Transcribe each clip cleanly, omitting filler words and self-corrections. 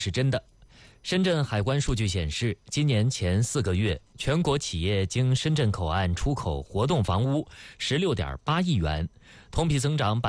是真的。深圳海关数据显示，今年前4个月，全国企业经深圳口岸出口活动房屋16.8亿元，同比增长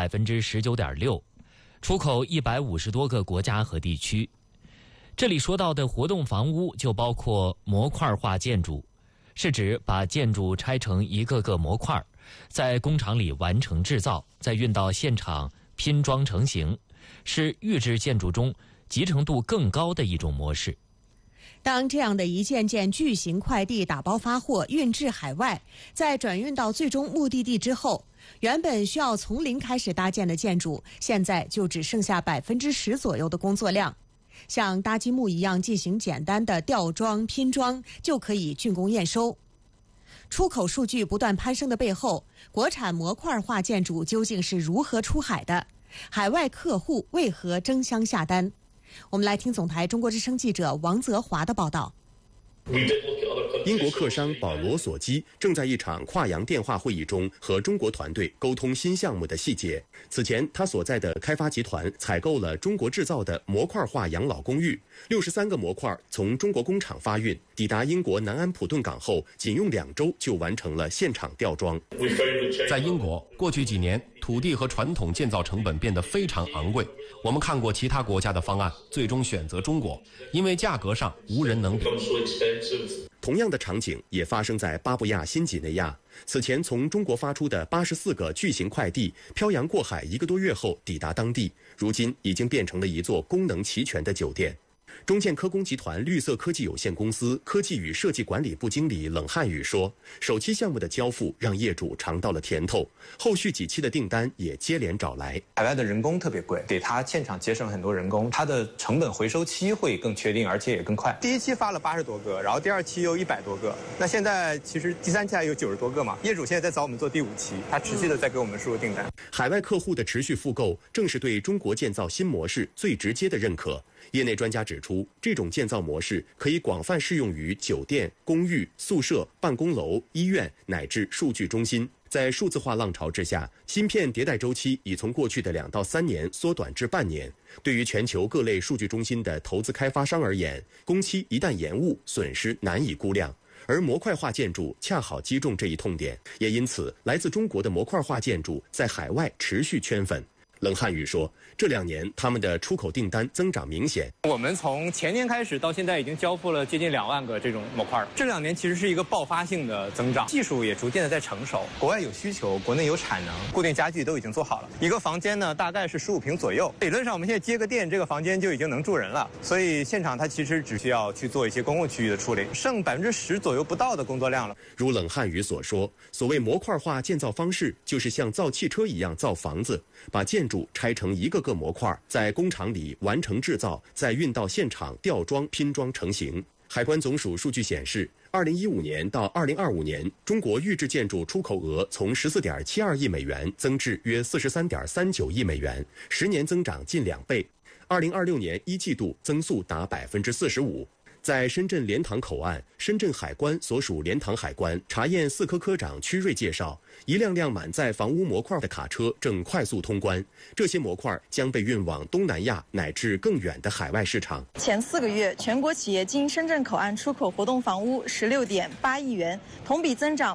19.6%，出口150多个国家和地区。这里说到的活动房屋就包括模块化建筑，是指把建筑拆成一个个模块，在工厂里完成制造，再运到现场拼装成型，是预制建筑中集成度更高的一种模式。 当这样的一件件巨型快递打包发货运至海外，再转运到最终目的地之后，原本需要从零开始搭建的建筑，现在就只剩下10%左右的工作量。像搭积木一样进行简单的吊装拼装，就可以竣工验收。出口数据不断攀升的背后，国产模块化建筑究竟是如何出海的？海外客户为何争相下单？我们来听总台中国之声记者王泽华的报道。 英国客商保罗·索基正在一场跨洋电话会议中和中国团队沟通新项目的细节。此前，他所在的开发集团采购了中国制造的模块化养老公寓，63个模块从中国工厂发运，抵达英国南安普顿港后，仅用2周就完成了现场吊装。 在英国，过去几年，土地和传统建造成本变得非常昂贵。我们看过其他国家的方案，最终选择中国，因为价格上无人能比。 同样的场景也发生在巴布亚新几内亚。此前从中国发出的84个巨型快递，漂洋过海1个多月后抵达当地，如今已经变成了一座功能齐全的酒店。中建科工集团绿色科技有限公司科技与设计管理部经理冷汉宇说，首期项目的交付让业主尝到了甜头，后续几期的订单也接连找来。 海外的人工特别贵，给他现场节省很多人工，它的成本回收期会更确定，而且也更快。第一期发了80多个，然后第2期又100多个，那现在其实第3期还有90多个嘛。业主现在在找我们做第5期，他持续的在给我们输入订单。 海外客户的持续复购，正是对中国建造新模式最直接的认可。业内专家指出，这种建造模式可以广泛适用于酒店、公寓、宿舍、办公楼、医院乃至数据中心。在数字化浪潮之下，芯片迭代周期已从过去的2到3年缩短至半年。对于全球各类数据中心的投资开发商而言，工期一旦延误，损失难以估量。而模块化建筑恰好击中这一痛点，也因此，来自中国的模块化建筑在海外持续圈粉。冷汉宇说，这2年他们的出口订单增长明显。 我们从前年开始到现在已经交付了接近2万个这种模块，这2年其实是一个爆发性的增长，技术也逐渐的在成熟，国外有需求，国内有产能，固定家具都已经做好了。一个房间呢大概是15平左右，理论上我们现在接个电，这个房间就已经能住人了。所以现场它其实只需要去做一些公共区域的处理，剩10%左右不到的工作量了。 如冷汉宇所说，所谓模块化建造方式，就是像造汽车一样造房子，把建筑拆成一个个模块，在工厂里完成制造，再运到现场吊装拼装成型。海关总署数据显示，2015年到2025年，中国预制建筑出口额从14.72亿美元增至约43.39亿美元，10年增长近2倍。2026年1季度增速达45%。在深圳莲塘口岸，深圳海关所属莲塘海关查验4科科长曲瑞介绍，一辆辆满载房屋模块的卡车正快速通关，这些模块将被运往东南亚乃至更远的海外市场。 前4个月，全国企业经深圳口岸出口活动房屋16.8亿元，同比增长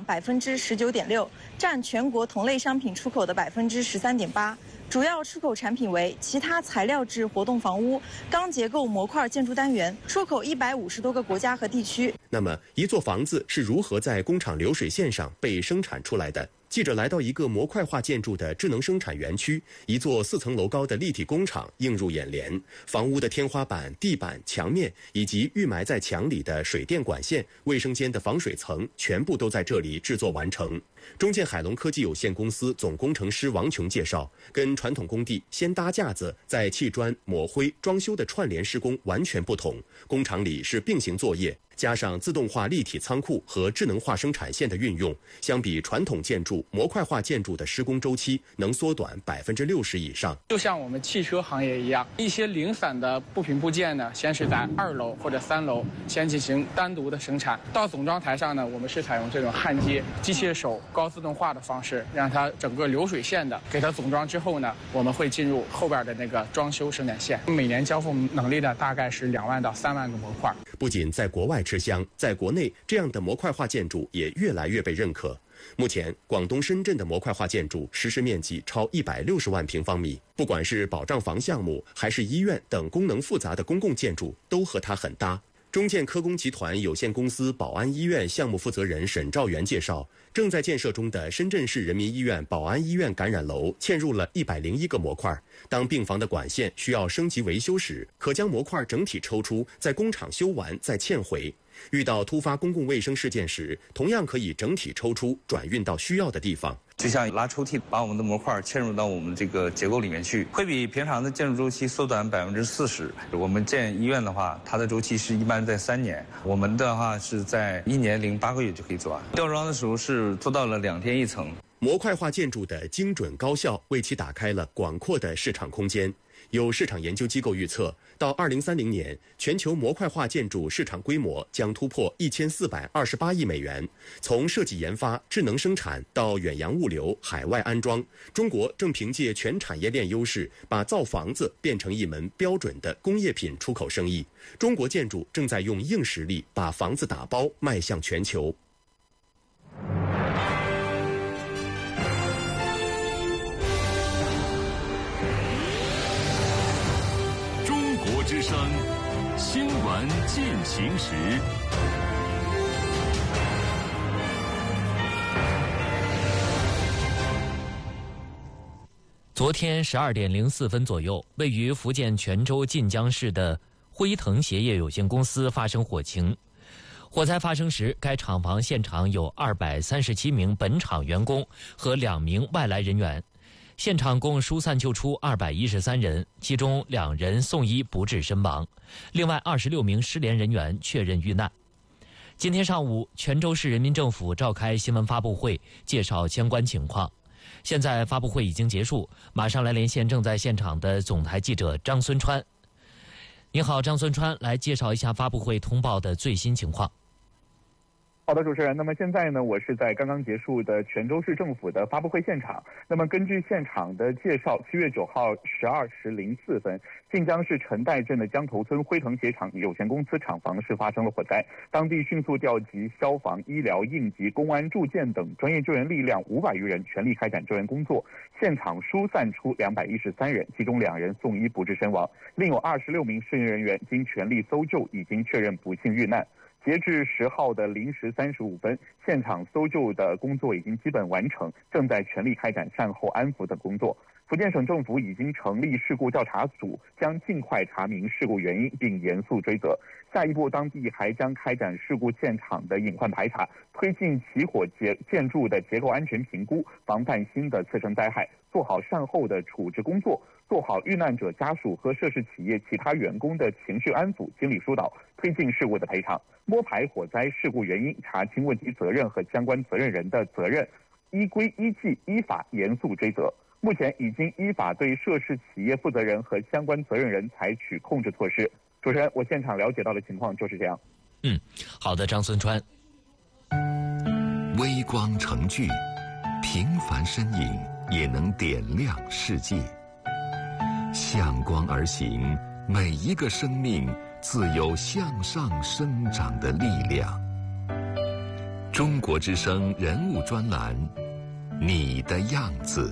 19.6%，占全国同类商品出口的13.8%。主要出口产品为其他材料制活动房屋、钢结构模块建筑单元，出口150多个国家和地区。 那么，一座房子是如何在工厂流水线上被生产出来的？记者来到一个模块化建筑的智能生产园区，一座4层楼高的立体工厂映入眼帘。房屋的天花板、地板、墙面以及预埋在墙里的水电管线、卫生间的防水层，全部都在这里制作完成。中建海龙科技有限公司总工程师王琼介绍，跟传统工地先搭架子再砌砖抹灰装修的串联施工完全不同，工厂里是并行作业， 加上自动化立体仓库和智能化生产线的运用，相比传统建筑，模块化建筑的施工周期能缩短60%以上。 就像我们汽车行业一样，一些零散的部品部件呢，先是在2楼或者3楼先进行单独的生产，到总装台上呢，我们是采用这种焊接、机械手高自动化的方式，让它整个流水线的给它总装之后呢，我们会进入后边的那个装修生产线。每年交付能力呢，大概是2万到3万个模块。 不仅在国外吃香，在国内这样的模块化建筑也越来越被认可。目前，广东深圳的模块化建筑实施面积超160万平方米，不管是保障房项目，还是医院等功能复杂的公共建筑，都和它很搭。中建科工集团有限公司宝安医院项目负责人沈兆元介绍，正在建设中的深圳市人民医院宝安医院感染楼嵌入了101个模块。当病房的管线需要升级维修时，可将模块整体抽出，在工厂修完再嵌回。遇到突发公共卫生事件时，同样可以整体抽出，转运到需要的地方。 就像拉抽屉，把我们的模块嵌入到我们这个结构里面去，会比平常的建筑周期缩短40%。我们建医院的话，它的周期是一般在3年，我们的话是在1年零8个月就可以做完。吊装的时候是做到了2天1层。 模块化建筑的精准高效，为其打开了广阔的市场空间。有市场研究机构预测，到2030年，全球模块化建筑市场规模将突破1428亿美元。从设计研发、智能生产到远洋物流、海外安装，中国正凭借全产业链优势，把造房子变成一门标准的工业品出口生意。中国建筑正在用硬实力把房子打包迈向全球。 之声新闻进行时。 昨天12点04分左右，位于福建泉州晋江市的辉腾鞋业有限公司发生火情。火灾发生时，该厂房现场有237名本厂员工和2名外来人员。现场共疏散救出213人，其中2人送医不治身亡，另外26名失联人员确认遇难。今天上午，泉州市人民政府召开新闻发布会，介绍相关情况。现在发布会已经结束，马上来连线正在现场的总台记者张孙川。你好，张孙川，来介绍一下发布会通报的最新情况。 好的，主持人。那么现在呢，我是在刚刚结束的泉州市政府的发布会现场。那么根据现场的介绍，7月9号12时04分，晋江市陈岱镇的江头村辉腾鞋厂有限公司厂房是发生了火灾，当地迅速调集消防、医疗、应急、公安、住建等专业救援力量500余人，全力开展救援工作。现场疏散出213人，其中2人送医不治身亡，另有26名失联人员经全力搜救，已经确认不幸遇难。截至10号的0时35分，现场搜救的工作已经基本完成，正在全力开展善后安抚等工作。福建省政府已经成立事故调查组，将尽快查明事故原因并严肃追责。下一步，当地还将开展事故现场的隐患排查，推进起火建筑的结构安全评估，防范新的次生灾害，做好善后的处置工作，做好遇难者家属和涉事企业其他员工的情绪安抚、心理疏导，推进事故的赔偿，摸排火灾事故原因，查清问题责任和相关责任人的责任，依规依纪依法严肃追责。目前已经依法对涉事企业负责人和相关责任人采取控制措施。主持人，我现场了解到的情况就是这样。 好的，张孙川。 微光成炬，平凡身影也能点亮世界。向光而行，每一个生命自有向上生长的力量。中国之声人物专栏，你的样子。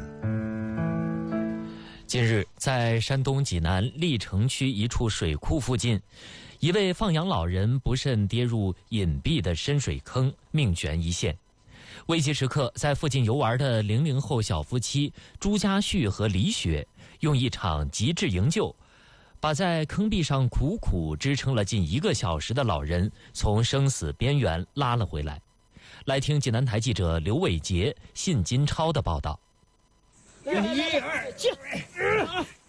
近日，在山东济南历城区一处水库附近，一位放养老人不慎跌入隐蔽的深水坑，命悬一线。危急时刻，在附近游玩的00后小夫妻朱家旭和李雪，用一场极致营救，把在坑壁上苦苦支撑了近1个小时的老人从生死边缘拉了回来。来听济南台记者刘伟杰、信金超的报道。 1、2、9，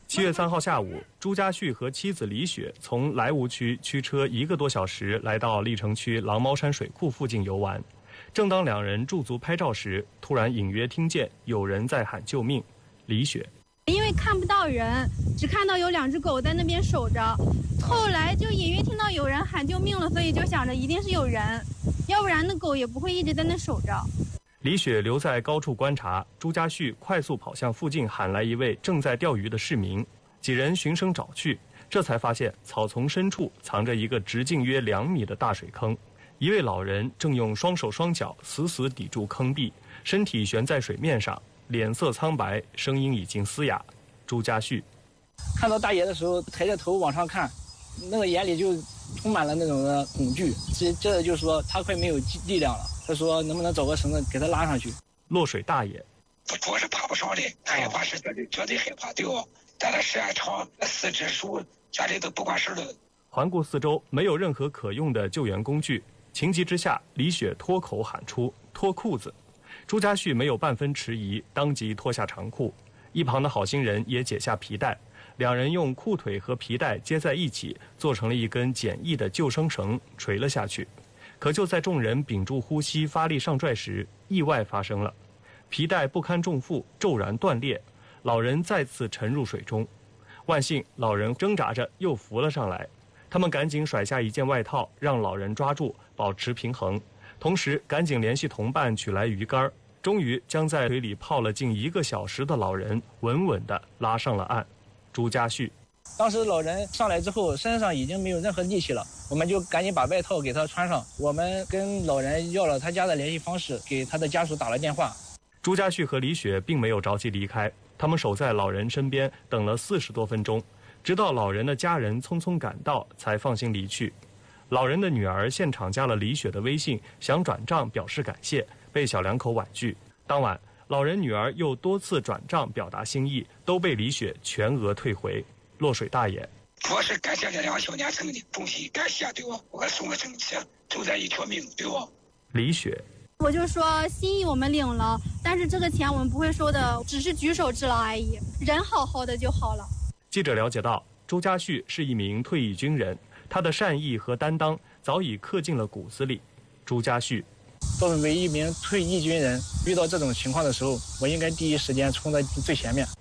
7月3号下午，朱家旭和妻子李雪从莱芜区驱车1个多小时来到历城区狼猫山水库附近游玩。正当两人驻足拍照时，突然隐约听见有人在喊救命。李雪： 因为看不到人，只看到有2只狗在那边守着，后来就隐约听到有人喊救命了，所以就想着一定是有人，要不然那狗也不会一直在那守着。 李雪留在高处观察，朱家旭快速跑向附近喊来一位正在钓鱼的市民，几人循声找去，这才发现草丛深处藏着一个直径约2米的大水坑，一位老人正用双手双脚死死抵住坑壁，身体悬在水面上，脸色苍白，声音已经嘶哑。朱家旭： 看到大爷的时候，抬着头往上看，那个眼里就充满了那种的恐惧。这就是说他快没有力量了。他说能不能找个绳子给他拉上去？ 落水大爷： 我是爬不上来，他也怕是觉得害怕掉，在那时间长，4只手家里都不管事了。 环顾四周，没有任何可用的救援工具，情急之下，李雪脱口喊出：“脱裤子！”朱家旭没有半分迟疑，当即脱下长裤。一旁的好心人也解下皮带，两人用裤腿和皮带接在一起，做成了一根简易的救生绳，垂了下去。可就在众人屏住呼吸发力上拽时，意外发生了，皮带不堪重负，骤然断裂，老人再次沉入水中。万幸老人挣扎着又浮了上来，他们赶紧甩下一件外套让老人抓住，保持平衡，同时赶紧联系同伴取来鱼竿，终于将在水里泡了近1个小时的老人稳稳地拉上了岸。朱家旭： 当时老人上来之后，身上已经没有任何力气了，我们就赶紧把外套给他穿上。我们跟老人要了他家的联系方式，给他的家属打了电话。 朱家旭和李雪并没有着急离开，他们守在老人身边等了40多分钟，直到老人的家人匆匆赶到，才放心离去。老人的女儿现场加了李雪的微信，想转账表示感谢，被小两口婉拒。当晚，老人女儿又多次转账表达心意，都被李雪全额退回。落水大爷： 我是感谢这2个小年轻的衷心感谢，对我，我送个正气，救咱一条命，对我。 李雪： 我就说心意我们领了，但是这个钱我们不会收的，只是举手之劳而已，人好好的就好了。 记者了解到，朱家旭是一名退役军人，他的善意和担当早已刻进了骨子里。朱家旭： 作为一名退役军人，遇到这种情况的时候，我应该第一时间冲在最前面。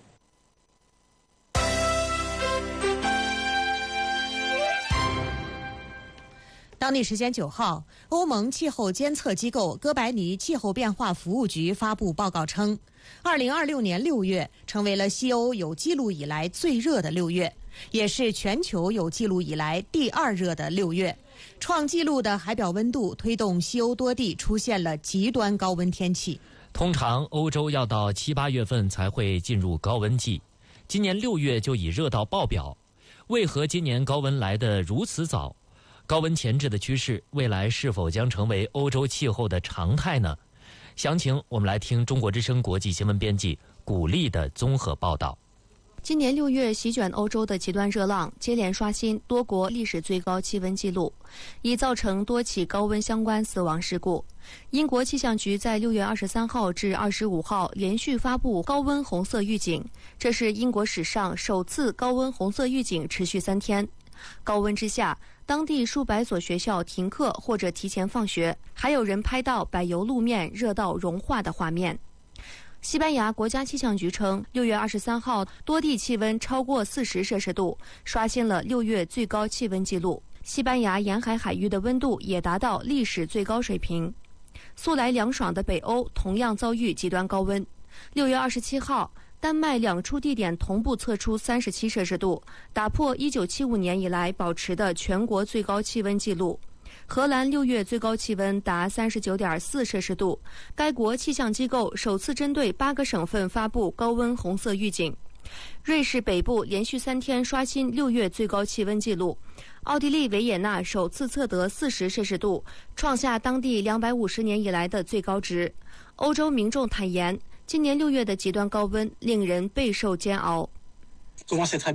当地时间9号，欧盟气候监测机构哥白尼气候变化服务局发布报告称，2026年6月成为了西欧有记录以来最热的6月，也是全球有记录以来第2热的6月。创纪录的海表温度推动西欧多地出现了极端高温天气。 通常欧洲要到7、8月份才会进入高温季，今年6月就已热到爆表。为何今年高温来得如此早？高温前置的趋势，未来是否将成为欧洲气候的常态呢？详情我们来听中国之声国际新闻编辑古丽的综合报道。 今年6月席卷欧洲的极端热浪接连刷新多国历史最高气温纪录，已造成多起高温相关死亡事故。英国气象局在6月23号至25号连续发布高温红色预警，这是英国史上首次高温红色预警持续3天。高温之下，当地数百所学校停课或者提前放学，还有人拍到柏油路面热到融化的画面。西班牙国家气象局称，6月23号多地气温超过40摄氏度，刷新了6月最高气温纪录。西班牙沿海海域的温度也达到历史最高水平。素来凉爽的北欧同样遭遇极端高温。6月27号，丹麦2处地点同步测出37摄氏度，打破1975年以来保持的全国最高气温纪录。荷兰6月最高气温达39.4摄氏度，该国气象机构首次针对8个省份发布高温红色预警。瑞士北部连续3天刷新6月最高气温纪录，奥地利维也纳首次测得40摄氏度，创下当地250年以来的最高值。欧洲民众坦言，今年6月的极端高温令人备受煎熬。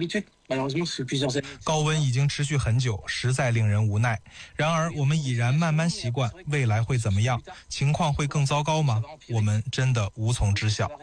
高温已经持续很久，实在令人无奈。然而我们已然慢慢习惯，未来会怎么样？情况会更糟糕吗？我们真的无从知晓。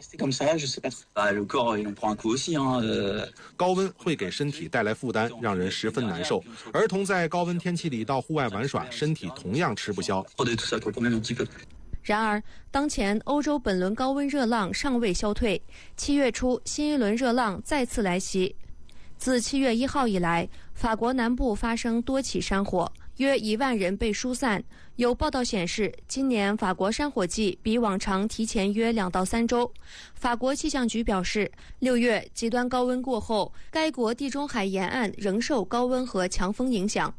高温会给身体带来负担，让人十分难受。儿童在高温天气里到户外玩耍，身体同样吃不消。 然而，当前欧洲本轮高温热浪尚未消退，7月初新一轮热浪再次来袭。自7月1号以来，法国南部发生多起山火，约1万人被疏散。有报道显示，今年法国山火季比往常提前约2到3周。法国气象局表示，6月极端高温过后，该国地中海沿岸仍受高温和强风影响。